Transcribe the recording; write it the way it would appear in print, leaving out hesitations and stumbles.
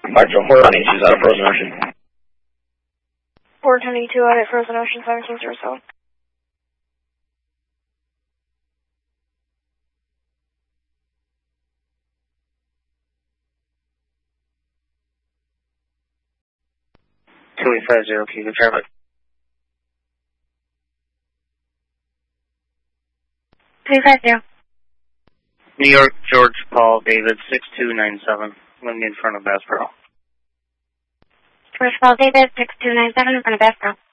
Micro 422 out of Frozen Ocean. 422 out at Frozen Ocean, 1707. Cubic traffic. New York, George Paul David, 6297. Landing in front of Bass Pro. George Paul David, 6297 in front of Bass Pro.